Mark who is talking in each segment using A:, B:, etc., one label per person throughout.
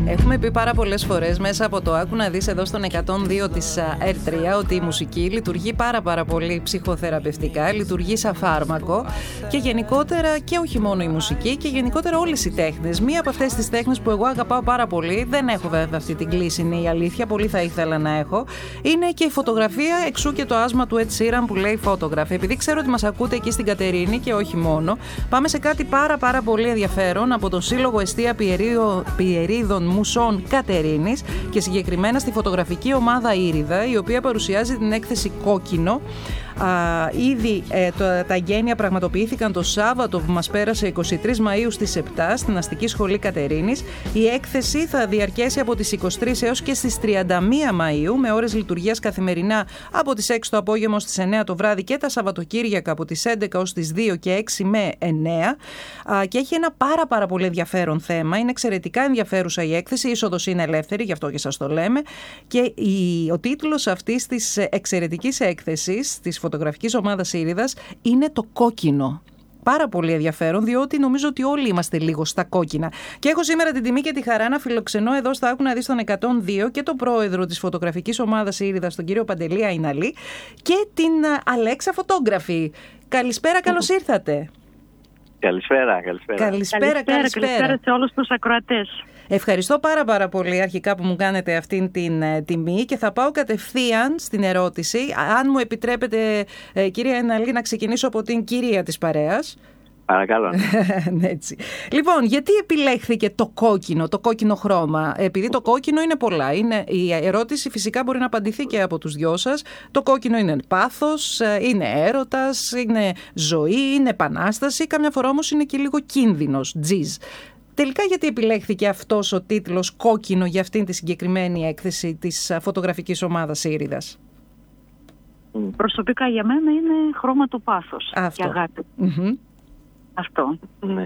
A: Έχουμε πει πάρα πολλές φορές μέσα από το Άκου να δεις εδώ στον 102 της R3 ότι η μουσική λειτουργεί πάρα πολύ ψυχοθεραπευτικά, λειτουργεί σαν φάρμακο και γενικότερα και όχι μόνο η μουσική και γενικότερα όλες οι τέχνες. Μία από αυτές τις τέχνες που εγώ αγαπάω πάρα πολύ, δεν έχω βέβαια αυτή την κλίση, είναι η αλήθεια, πολύ θα ήθελα να έχω, είναι και η φωτογραφία, εξού και το άσμα του Ed Sheeran που λέει Photograph. Επειδή ξέρω ότι μας ακούτε εκεί στην Κατερίνη και όχι μόνο, πάμε σε κάτι πάρα πολύ ενδιαφέρον από τον Σύλλογο Εστία Πιερίδων Μουσών Κατερίνης και συγκεκριμένα στη φωτογραφική ομάδα Ήριδα, η οποία παρουσιάζει την έκθεση Κόκκινο. Ήδη τα εγγένεια πραγματοποιήθηκαν το Σάββατο που μας πέρασε 23 Μαΐου στις 7 στην Αστική Σχολή Κατερίνης. Η έκθεση θα διαρκέσει από τις 23 έως και στις 31 Μαΐου με ώρες λειτουργίας καθημερινά από τις 6 το απόγευμα ως τις 9 το βράδυ και τα Σαββατοκύριακα από τις 11 ως τις 2 και 6 με 9 και έχει ένα πάρα πολύ ενδιαφέρον θέμα. Είναι εξαιρετικά ενδιαφέρουσα η έκθεση, η είσοδος είναι ελεύθερη, γι' αυτό και σας το λέμε, και ο τίτλος αυτής της εξαιρετικής έκθεσης της φωτογραφικής ομάδας Ήριδας είναι το κόκκινο. Πάρα πολύ ενδιαφέρον, διότι νομίζω ότι όλοι είμαστε λίγο στα κόκκινα. Και έχω σήμερα την τιμή και τη χαρά να φιλοξενώ εδώ στο Άκου να δεις τον 102 και τον πρόεδρο της φωτογραφικής ομάδας Ήριδας, τον κύριο Παντελή Αϊναλή, και την Αλέξα Φωτόγραφη. Καλησπέρα, καλώς ήρθατε.
B: Καλησπέρα.
C: Καλησπέρα σε όλους τους ακροατές.
A: Ευχαριστώ πάρα πολύ αρχικά που μου κάνετε αυτήν την τιμή και θα πάω κατευθείαν στην ερώτηση. Αν μου επιτρέπετε, κυρία Αϊναλή, να ξεκινήσω από την κυρία της παρέας.
B: Παρακαλώ.
A: Έτσι. Λοιπόν, γιατί επιλέχθηκε το κόκκινο χρώμα? Επειδή το κόκκινο είναι πολλά. Η ερώτηση φυσικά μπορεί να απαντηθεί και από τους δυο σας. Το κόκκινο είναι πάθος, είναι έρωτας, είναι ζωή, είναι επανάσταση. Καμιά φορά όμως είναι και λίγο κίνδυνος, τζιζ. Τελικά γιατί επιλέχθηκε αυτός ο τίτλος κόκκινο για αυτήν τη συγκεκριμένη έκθεση της φωτογραφικής ομάδας Ήριδας?
C: Προσωπικά για μένα είναι χρώμα του πάθος και αγάπη. Αυτό.
B: Ναι.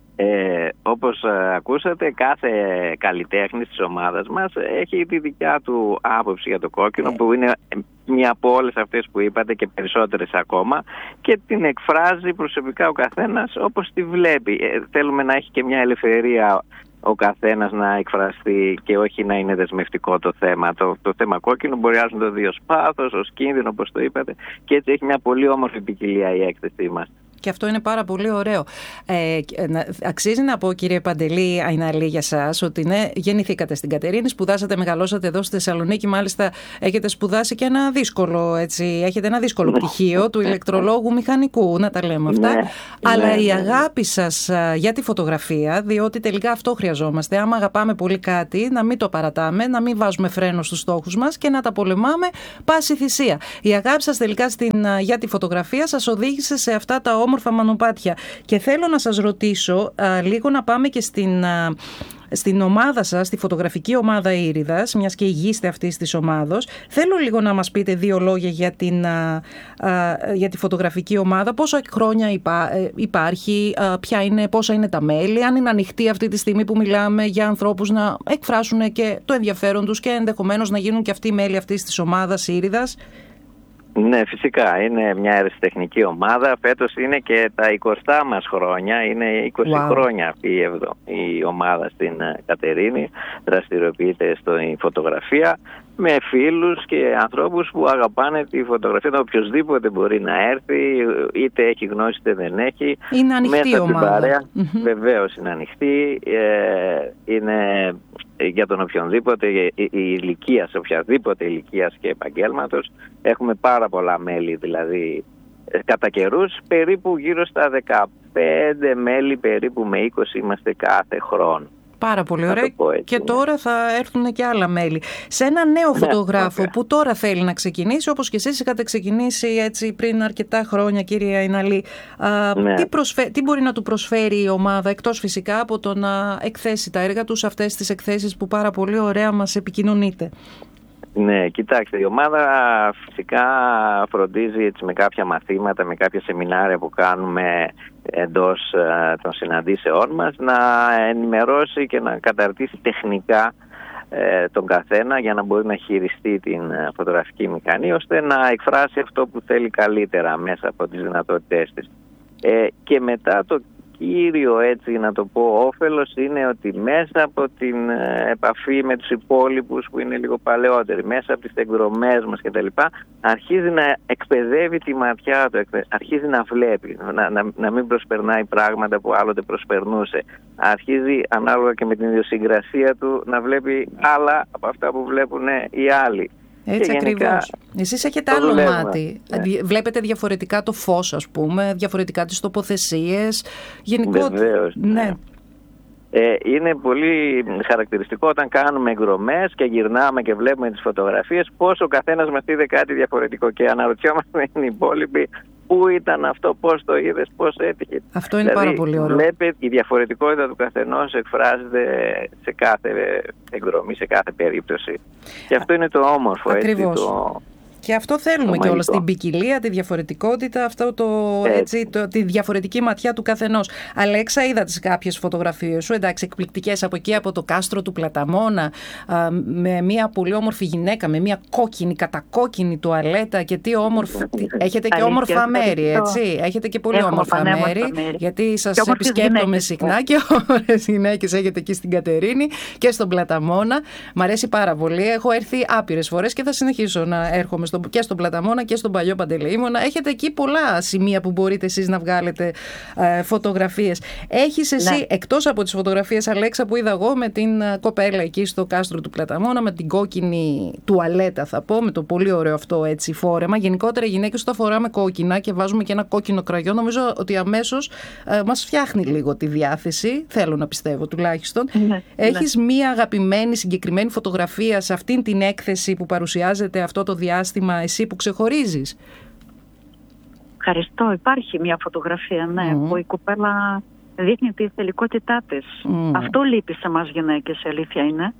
B: Όπως ακούσατε, κάθε καλλιτέχνης της ομάδας μας έχει τη δικιά του άποψη για το κόκκινο, που είναι μια από όλες αυτές που είπατε και περισσότερες ακόμα, και την εκφράζει προσωπικά ο καθένας όπως τη βλέπει. Θέλουμε να έχει και μια ελευθερία ο καθένας να εκφραστεί και όχι να είναι δεσμευτικό το θέμα. Το θέμα κόκκινο μπορεί να το δει ως πάθος, ως κίνδυνο, όπως το είπατε, και έτσι έχει μια πολύ όμορφη ποικιλία η έκθεσή μας.
A: Και αυτό είναι πάρα πολύ ωραίο. Αξίζει να πω, κύριε Παντελή Αϊναλή, για σας, ότι γεννηθήκατε στην Κατερίνη, σπουδάσατε, μεγαλώσατε εδώ στη Θεσσαλονίκη. Μάλιστα, έχετε σπουδάσει και ένα δύσκολο, έχετε ένα δύσκολο πτυχίο του ηλεκτρολόγου μηχανικού, να τα λέμε αυτά. Αλλά η αγάπη σας για τη φωτογραφία, διότι τελικά αυτό χρειαζόμαστε. Άμα αγαπάμε πολύ κάτι, να μην το παρατάμε, να μην βάζουμε φρένο στους στόχους μας και να τα πολεμάμε πάση θυσία. Η αγάπη σας τελικά για τη φωτογραφία σας οδήγησε σε αυτά τα όμορφα μονοπάτια. Και θέλω να σας ρωτήσω λίγο να πάμε και στην ομάδα σας, στη φωτογραφική ομάδα Ήριδας, μιας και ηγείστε αυτής της ομάδος. Θέλω λίγο να μας πείτε δύο λόγια για τη φωτογραφική ομάδα. Πόσα χρόνια υπάρχει, πόσα είναι τα μέλη, αν είναι ανοιχτή αυτή τη στιγμή που μιλάμε για ανθρώπους να εκφράσουν και το ενδιαφέρον τους και ενδεχομένως να γίνουν και αυτοί μέλη αυτής της ομάδας Ήριδας.
B: Ναι, φυσικά. Είναι μια αριστεχνική ομάδα. Φέτος είναι και τα 20 μας χρόνια. Είναι 20 χρόνια αυτή η ομάδα στην Κατερίνη. Δραστηριοποιείται στην φωτογραφία με φίλους και ανθρώπους που αγαπάνε τη φωτογραφία. Οποιοςδήποτε μπορεί να έρθει, είτε έχει γνώση είτε δεν έχει.
A: Είναι ανοιχτή ομάδα.
B: Βεβαίως είναι ανοιχτή. Είναι για τον οποιονδήποτε, η ηλικία, σε οποιαδήποτε ηλικίας και επαγγέλματος. Έχουμε πάρα πολλά μέλη, δηλαδή κατά καιρούς περίπου γύρω στα 15 μέλη, περίπου με 20 είμαστε κάθε χρόνο.
A: Πάρα πολύ ωραία. Και τώρα θα έρθουν και άλλα μέλη. Σε ένα νέο φωτογράφο που τώρα θέλει να ξεκινήσει, όπως και εσείς είχατε ξεκινήσει έτσι πριν αρκετά χρόνια, κύριε Αϊναλή, τι μπορεί να του προσφέρει η ομάδα, εκτός φυσικά από το να εκθέσει τα έργα του σε αυτές τις εκθέσεις που πάρα πολύ ωραία μας επικοινωνείτε?
B: Ναι, κοιτάξτε, η ομάδα φυσικά φροντίζει έτσι, με κάποια μαθήματα, με κάποια σεμινάρια που κάνουμε εντός των συναντήσεών μας, να ενημερώσει και να καταρτήσει τεχνικά τον καθένα για να μπορεί να χειριστεί την φωτογραφική μηχανή, ώστε να εκφράσει αυτό που θέλει καλύτερα μέσα από τις δυνατότητές της. Και μετά κύριο, έτσι να το πω, όφελος είναι ότι μέσα από την επαφή με τους υπόλοιπους που είναι λίγο παλαιότεροι, μέσα από τις εκδρομές μας κτλ., αρχίζει να εκπαιδεύει τη ματιά του, αρχίζει να βλέπει, να μην προσπερνάει πράγματα που άλλοτε προσπερνούσε. Αρχίζει, ανάλογα και με την ιδιοσυγκρασία του, να βλέπει άλλα από αυτά που βλέπουν οι άλλοι.
A: Έτσι ακριβώς. Εσείς έχετε άλλο μάτι. Βλέπετε διαφορετικά το φως, ας πούμε, διαφορετικά τις τοποθεσίες.
B: Βεβαίως.
A: Ναι.
B: Είναι πολύ χαρακτηριστικό όταν κάνουμε εκδρομές και γυρνάμε και βλέπουμε τις φωτογραφίες, πώς ο καθένας μας είδε κάτι διαφορετικό και αναρωτιόμαστε οι υπόλοιποι πού ήταν αυτό, πώς το είδες, πώς έτυχε.
A: Αυτό είναι πάρα πολύ ωραίο.
B: Βλέπετε, η διαφορετικότητα του καθενός εκφράζεται σε κάθε εκδρομή, σε κάθε περίπτωση. Και αυτό είναι το όμορφο.
A: Ακριβώς. Και αυτό θέλουμε κιόλας, την ποικιλία, τη διαφορετικότητα, τη διαφορετική ματιά του καθενός. Αλέξα, είδα τις κάποιες φωτογραφίες σου, εντάξει, εκπληκτικές, από εκεί από το κάστρο του Πλαταμόνα, με μια πολύ όμορφη γυναίκα, με μια κόκκινη, κατακόκκινη τουαλέτα και τι όμορφο. Έχετε και όμορφα μέρη, έτσι. Έχετε και πολύ όμορφα μέρη, γιατί σας επισκέπτομαι συχνά και όμορφες γυναίκες έχετε εκεί στην Κατερίνη και στον Πλαταμόνα. Μ' αρέσει πάρα πολύ. Έχω έρθει άπειρες φορές και θα συνεχίσω να έρχομαι και στον Πλαταμόνα και στον παλιό Παντελεήμονα. Έχετε εκεί πολλά σημεία που μπορείτε εσείς να βγάλετε φωτογραφίες. Έχεις εσύ, εκτός από τις φωτογραφίες, Αλέξα, που είδα εγώ με την κοπέλα εκεί στο κάστρο του Πλαταμόνα, με την κόκκινη τουαλέτα, θα πω, με το πολύ ωραίο αυτό έτσι φόρεμα. Γενικότερα οι γυναίκες όταν φοράμε κόκκινα και βάζουμε και ένα κόκκινο κραγιό, νομίζω ότι αμέσως μας φτιάχνει λίγο τη διάθεση. Θέλω να πιστεύω τουλάχιστον. Έχεις μία αγαπημένη συγκεκριμένη φωτογραφία σε αυτήν την έκθεση που παρουσιάζεται αυτό το διάστημα, εσύ που ξεχωρίζεις?
C: Ευχαριστώ. Υπάρχει μια φωτογραφία, που η κοπέλα δείχνει τη θελικότητά της. Αυτό λείπει σε εμάς γυναίκες, η αλήθεια είναι.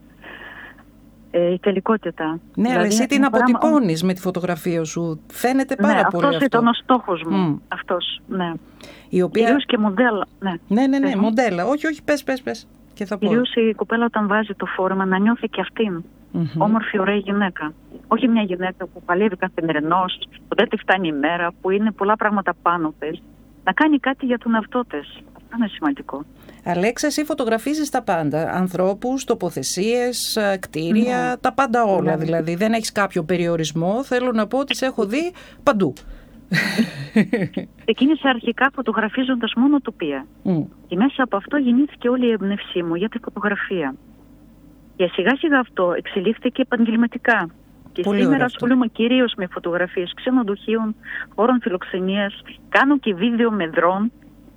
C: Η τελικότητα.
A: Ναι, δηλαδή, αλλά εσύ την αποτυπώνεις με τη φωτογραφία σου. Φαίνεται πάρα πολύ
C: αυτός ήταν ο στόχος μου. Αυτός, ναι.
A: Η οποία...
C: Κυρίως και μοντέλα.
A: Ναι, μοντέλα. Όχι, πες. Και θα πω.
C: Κυρίως η κοπέλα όταν βάζει το φόρεμα να νιώθει και αυτήν. Όμορφη, ωραία γυναίκα. Όχι μια γυναίκα που παλεύει καθημερινώς, που δεν τη φτάνει η μέρα, που είναι πολλά πράγματα πάνω της. Να κάνει κάτι για τον εαυτό της. Αυτό είναι σημαντικό.
A: Αλέξα, εσύ φωτογραφίζεις τα πάντα. Ανθρώπους, τοποθεσίες, κτίρια, τα πάντα όλα δηλαδή. Δεν έχεις κάποιο περιορισμό. Θέλω να πω ότι σε έχω δει παντού.
C: Ξεκίνησα αρχικά φωτογραφίζοντας μόνο τοπία. Και μέσα από αυτό γεννήθηκε όλη η έμπνευσή μου για τη φωτογραφία. Και σιγά σιγά αυτό εξελίχθηκε επαγγελματικά. Και πολύ σήμερα ασχολούμαι κυρίως με φωτογραφίες ξενοδοχείων, χώρων φιλοξενίας. Κάνω και βίντεο με δρόν.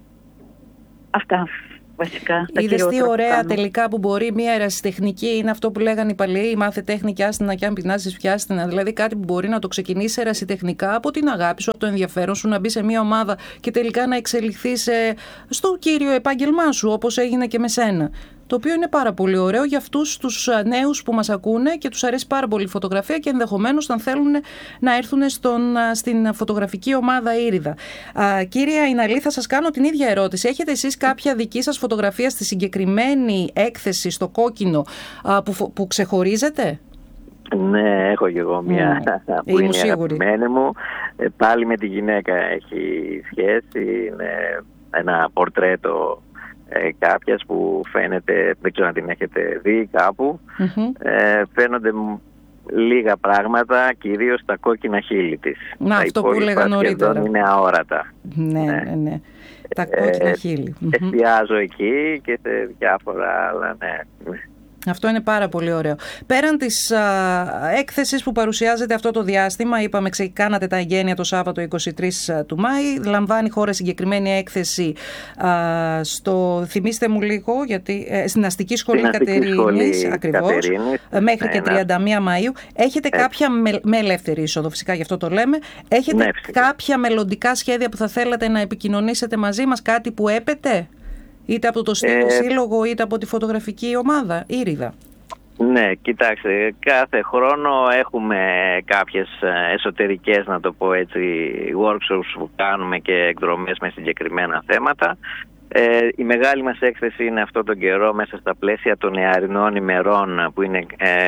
C: Αυτά βασικά.
A: Είδες τι ωραία τελικά που μπορεί μια ερασιτεχνική, είναι αυτό που λέγανε οι παλαιοί, μάθε τέχνη και άστινα και αν πεινάσεις πιάστηνα. Δηλαδή κάτι που μπορεί να το ξεκινήσει ερασιτεχνικά από την αγάπη σου, από το ενδιαφέρον σου, να μπει σε μια ομάδα και τελικά να εξελιχθείς στο κύριο επάγγελμά σου, όπως έγινε και με σένα. Το οποίο είναι πάρα πολύ ωραίο για αυτούς τους νέους που μας ακούνε και τους αρέσει πάρα πολύ η φωτογραφία και ενδεχομένως θα θέλουν να έρθουν στην φωτογραφική ομάδα Ήριδα. Κύριε Ιναλή, θα σας κάνω την ίδια ερώτηση. Έχετε εσείς κάποια δική σας φωτογραφία στη συγκεκριμένη έκθεση στο κόκκινο που ξεχωρίζετε?
B: Ναι, έχω και εγώ μια που είναι η αγαπημένη μου. Πάλι με τη γυναίκα έχει σχέση. Είναι ένα πορτρέτο κάποιας που φαίνεται, δεν ξέρω αν την έχετε δει κάπου, φαίνονται λίγα πράγματα, κυρίως τα κόκκινα χείλη της.
A: Να, αυτό που έλεγα νωρίτερα.
B: Είναι αόρατα.
A: Ναι. Τα κόκκινα χείλη.
B: Εστιάζω εκεί και σε διάφορα άλλα, ναι.
A: Αυτό είναι πάρα πολύ ωραίο. Πέραν της έκθεσης που παρουσιάζεται αυτό το διάστημα, είπαμε κάνατε τα εγγένεια το Σάββατο 23 του Μάη, λαμβάνει χώρα συγκεκριμένη έκθεση θυμίστε μου λίγο, γιατί, στην Αστική Σχολή Κατερίνης, ακριβώς, μέχρι και 31 Μαΐου. Έχετε κάποια, με ελεύθερη είσοδο φυσικά, γι' αυτό το λέμε, έχετε κάποια μελλοντικά σχέδια που θα θέλατε να επικοινωνήσετε μαζί μας, κάτι που έπεται? Είτε από το σύλλογο είτε από τη φωτογραφική ομάδα Ήριδα.
B: Ναι, κοιτάξτε, κάθε χρόνο έχουμε κάποιες εσωτερικές, να το πω έτσι, workshops που κάνουμε και εκδρομές με συγκεκριμένα θέματα. Η μεγάλη μας έκθεση είναι αυτό τον καιρό μέσα στα πλαίσια των νεαρινών ημερών, που είναι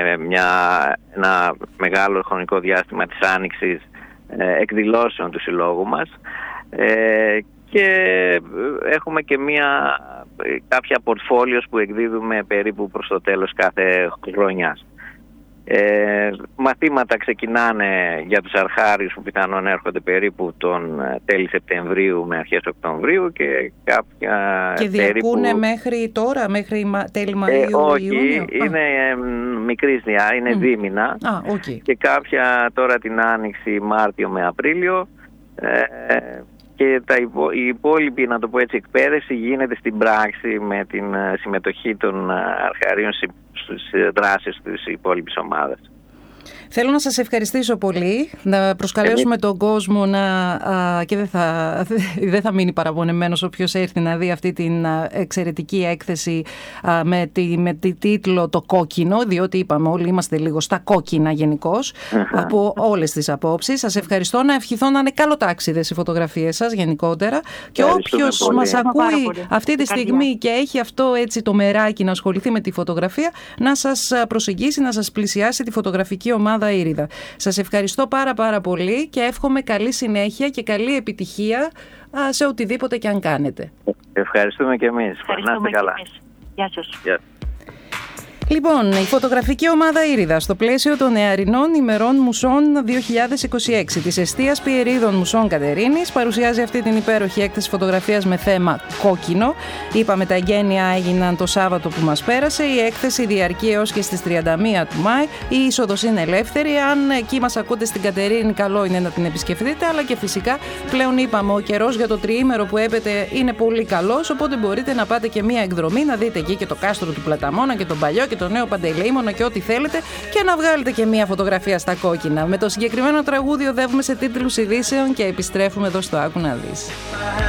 B: ένα μεγάλο χρονικό διάστημα της άνοιξης εκδηλώσεων του συλλόγου μας. και έχουμε και κάποια πορτφόλιος που εκδίδουμε περίπου προς το τέλος κάθε χρονιάς. Μαθήματα ξεκινάνε για τους αρχάριους που πιθανόν έρχονται περίπου τον τέλη Σεπτεμβρίου με αρχές Οκτωβρίου και κάποια
A: και διαρκούνε μέχρι τώρα, μέχρι τέλη Μαΐου?
B: Όχι,
A: Ιούνιο?
B: είναι μικρής είναι δίμηνα και κάποια τώρα την Άνοιξη Μάρτιο με Απρίλιο και η υπόλοιπη, να το πω έτσι, εκπαίδευση γίνεται στην πράξη με την συμμετοχή των αρχαρίων στις δράσεις της υπόλοιπης ομάδας.
A: Θέλω να σας ευχαριστήσω πολύ, να προσκαλέσουμε τον κόσμο και δεν θα μείνει παραπονεμένος όποιος έρθει να δει αυτή την εξαιρετική έκθεση με τίτλο «Το κόκκινο», διότι είπαμε όλοι είμαστε λίγο στα κόκκινα γενικώς, από όλες τις απόψεις. Σας ευχαριστώ, να ευχηθώ να είναι καλοτάξιδες οι φωτογραφίες σας γενικότερα και όποιος μας ακούει αυτή τη στιγμή και έχει αυτό έτσι το μεράκι να ασχοληθεί με τη φωτογραφία, να σας προσεγγίσει, να σας πλησιάσει τη φωτογραφική ομάδα Ήριδα. Σας ευχαριστώ πάρα πολύ και εύχομαι καλή συνέχεια και καλή επιτυχία σε οτιδήποτε και αν κάνετε.
B: Ευχαριστούμε και εμείς. Να είστε καλά.
C: Γεια σας.
A: Λοιπόν, η φωτογραφική ομάδα Ήριδα στο πλαίσιο των νεαρινών ημερών Μουσών 2026 της εστίας Πιερίδων Μουσών Κατερίνης παρουσιάζει αυτή την υπέροχη έκθεση φωτογραφίας με θέμα κόκκινο. Είπαμε, τα εγγένεια έγιναν το Σάββατο που μας πέρασε. Η έκθεση διαρκεί έως και στις 31 του Μάη. Η είσοδος είναι ελεύθερη. Αν εκεί μας ακούτε στην Κατερίνη, καλό είναι να την επισκεφτείτε. Αλλά και φυσικά πλέον είπαμε, ο καιρός για το τριήμερο που έπεται είναι πολύ καλός. Οπότε μπορείτε να πάτε και μία εκδρομή, να δείτε εκεί και το κάστρο του Πλαταμόνα και τον παλιό και το νέο Παντελεήμονο και ό,τι θέλετε και να βγάλετε και μία φωτογραφία στα κόκκινα. Με το συγκεκριμένο τραγούδι οδεύουμε σε τίτλους ειδήσεων και επιστρέφουμε εδώ στο Άκου να δεις.